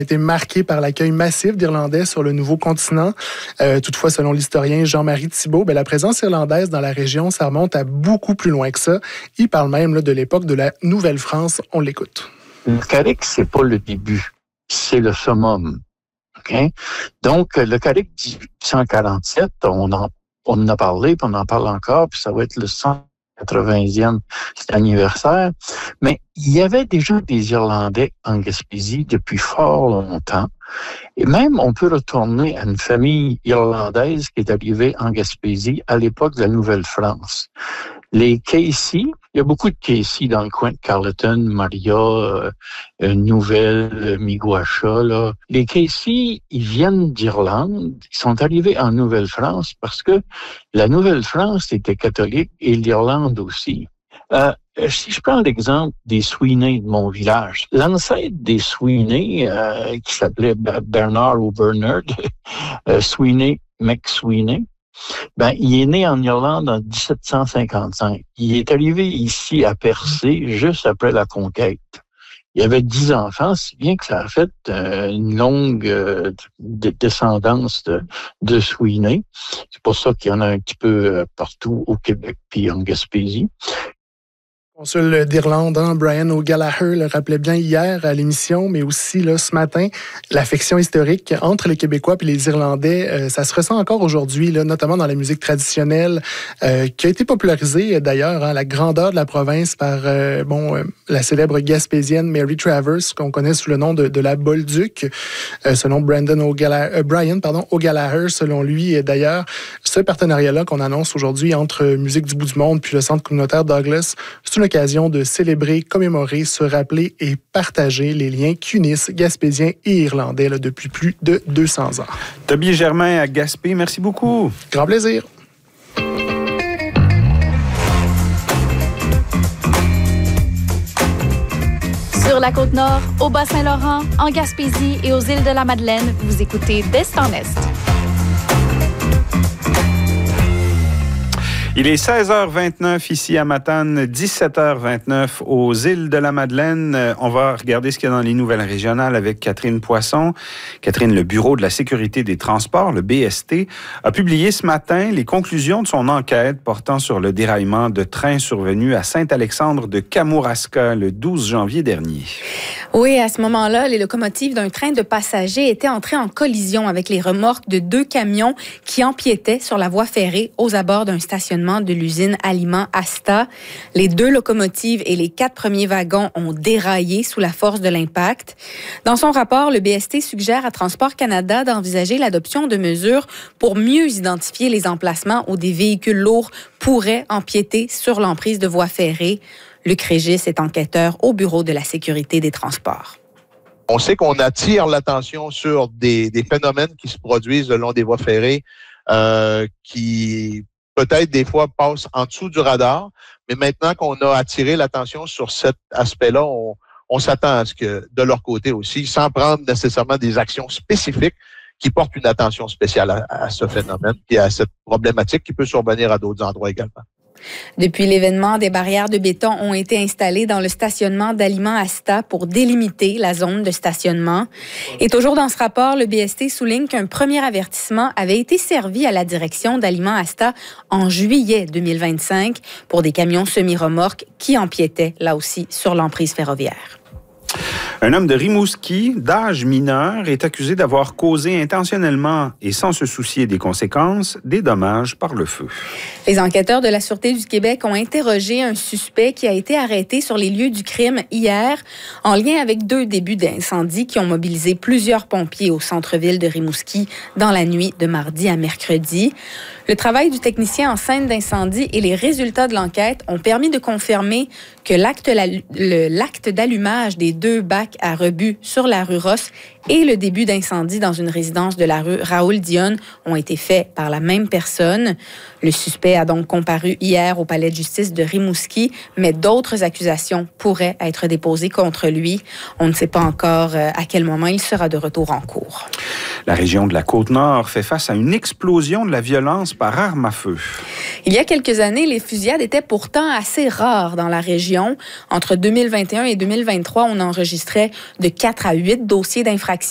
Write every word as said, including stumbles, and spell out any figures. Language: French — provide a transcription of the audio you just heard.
été marqué par l'accueil massif d'Irlandais sur le nouveau continent. Euh, toutefois, selon l'historien Jean-Marie Thibault, ben, la présence irlandaise dans la région, ça remonte à beaucoup plus loin que ça. Il parle même là, de l'époque de la Nouvelle-France. On l'écoute. Le carrick, c'est pas le début, c'est le summum. Okay? Donc, le carrick dix-huit cent quarante-sept, on en, on en a parlé, puis on en parle encore, puis ça va être le cent quatre-vingtième anniversaire. Mais il y avait déjà des Irlandais en Gaspésie depuis fort longtemps. Et même, on peut retourner à une famille irlandaise qui est arrivée en Gaspésie à l'époque de la Nouvelle-France. Les Casey, il y a beaucoup de Casey dans le coin de Carleton, Maria, euh, Nouvelle, Miguacha, là. Les Casey, ils viennent d'Irlande, ils sont arrivés en Nouvelle-France parce que la Nouvelle-France était catholique et l'Irlande aussi. Euh, si je prends l'exemple des Sweeney de mon village, l'ancêtre des Sweeney, euh, qui s'appelait Bernard ou Bernard, euh, Sweeney, McSweeney, ben, il est né en Irlande en dix-sept cent cinquante-cinq. Il est arrivé ici à Percé juste après la conquête. Il avait dix enfants, si bien que ça a fait euh, une longue euh, de descendance de, de Sweeney. C'est pour ça qu'il y en a un petit peu euh, partout au Québec puis en Gaspésie. Consul d'Irlande, hein, Brian O'Gallagher le rappelait bien hier à l'émission, mais aussi là, ce matin, l'affection historique entre les Québécois et les Irlandais, euh, ça se ressent encore aujourd'hui, là, notamment dans la musique traditionnelle, euh, qui a été popularisée d'ailleurs, hein, la grandeur de la province par euh, bon, euh, la célèbre gaspésienne Mary Travers, qu'on connaît sous le nom de, de la Bolduc, euh, selon Brandon O'Gallagher, euh, Brian pardon, O'Gallagher, selon lui. Et d'ailleurs, ce partenariat-là qu'on annonce aujourd'hui entre Musique du bout du monde puis le Centre communautaire Douglas, c'est une occasion de célébrer, commémorer, se rappeler et partager les liens qui unissent Gaspésiens et Irlandais là, depuis plus de deux cents ans. Toby Germain à Gaspé, merci beaucoup. Grand plaisir. Sur la Côte-Nord, au Bas-Saint-Laurent, en Gaspésie et aux îles de la Madeleine, vous écoutez d'Est en Est. Il est seize heures vingt-neuf ici à Matane, dix-sept heures vingt-neuf aux îles de la Madeleine. On va regarder ce qu'il y a dans les nouvelles régionales avec Catherine Poisson. Catherine, le Bureau de la sécurité des transports, le B S T, a publié ce matin les conclusions de son enquête portant sur le déraillement de train survenu à Saint-Alexandre de Kamouraska le douze janvier dernier. Oui, à ce moment-là, les locomotives d'un train de passagers étaient entrées en collision avec les remorques de deux camions qui empiétaient sur la voie ferrée aux abords d'un stationnement de l'usine Aliment Asta. Les deux locomotives et les quatre premiers wagons ont déraillé sous la force de l'impact. Dans son rapport, le B S T suggère à Transport Canada d'envisager l'adoption de mesures pour mieux identifier les emplacements où des véhicules lourds pourraient empiéter sur l'emprise de voies ferrées. Luc Régis est enquêteur au Bureau de la sécurité des transports. On sait qu'on attire l'attention sur des, des phénomènes qui se produisent le long des voies ferrées euh, qui peut-être des fois passent en dessous du radar, mais maintenant qu'on a attiré l'attention sur cet aspect-là, on, on s'attend à ce que, de leur côté aussi, sans prendre nécessairement des actions spécifiques qui portent une attention spéciale à, à ce phénomène et à cette problématique qui peut survenir à d'autres endroits également. Depuis l'événement, des barrières de béton ont été installées dans le stationnement d'Aliment Asta pour délimiter la zone de stationnement. Et toujours dans ce rapport, le B S T souligne qu'un premier avertissement avait été servi à la direction d'Aliment Asta en juillet deux mille vingt-cinq pour des camions semi-remorques qui empiétaient là aussi sur l'emprise ferroviaire. Un homme de Rimouski, d'âge mineur, est accusé d'avoir causé intentionnellement et sans se soucier des conséquences, des dommages par le feu. Les enquêteurs de la Sûreté du Québec ont interrogé un suspect qui a été arrêté sur les lieux du crime hier en lien avec deux débuts d'incendie qui ont mobilisé plusieurs pompiers au centre-ville de Rimouski dans la nuit de mardi à mercredi. Le travail du technicien en scène d'incendie et les résultats de l'enquête ont permis de confirmer que l'acte, le, l'acte d'allumage des deux bacs à rebut sur la rue Ross et le début d'incendie dans une résidence de la rue Raoul-Dionne ont été faits par la même personne. Le suspect a donc comparu hier au palais de justice de Rimouski, mais d'autres accusations pourraient être déposées contre lui. On ne sait pas encore à quel moment il sera de retour en cours. La région de la Côte-Nord fait face à une explosion de la violence par arme à feu. Il y a quelques années, les fusillades étaient pourtant assez rares dans la région. Entre deux mille vingt et un et deux mille vingt-trois, on enregistrait de quatre à huit dossiers d'infraction